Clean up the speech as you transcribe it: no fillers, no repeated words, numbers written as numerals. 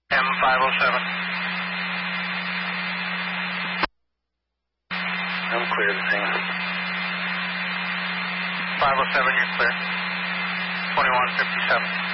M507. I'm clear to scene. 507, you're clear. 2157.